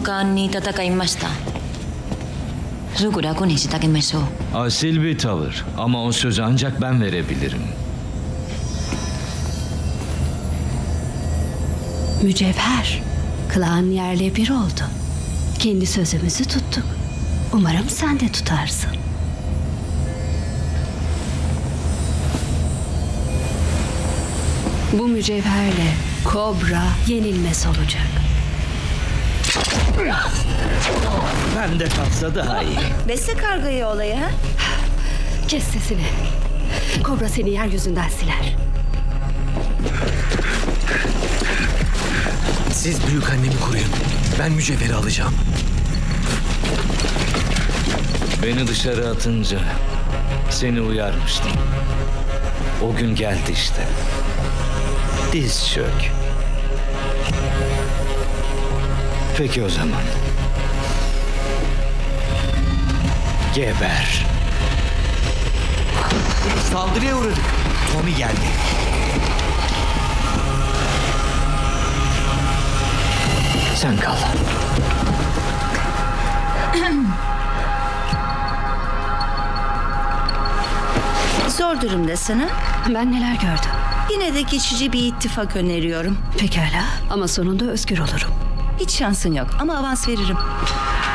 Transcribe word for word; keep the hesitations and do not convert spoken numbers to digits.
敢に戦いました。すぐ楽にしてあげましょう。 Asil bir tavır ama o sözü ancak ben verebilirim. Mücevher, klan yerle bir oldu. Kendi sözümüzü tuttuk. Umarım sen de tutarsın. Bu mücevherle Kobra yenilmez olacak. Ben de kalsa daha iyi. Besle kargayı olaya ha? Kes sesini. Kobra seni yeryüzünden siler. Siz büyük annemi koruyun. Ben mücevheri alacağım. Beni dışarı atınca seni uyarmıştım. O gün geldi işte. Diz çök. Peki o zaman. Geber. Saldırıya uğradık. Tommy geldi. Sen kal. Zor durumdasın ha? Ben neler gördüm. Yine de geçici bir ittifak öneriyorum. Pekala ama sonunda özgür olurum. Hiç şansın yok ama avans veririm.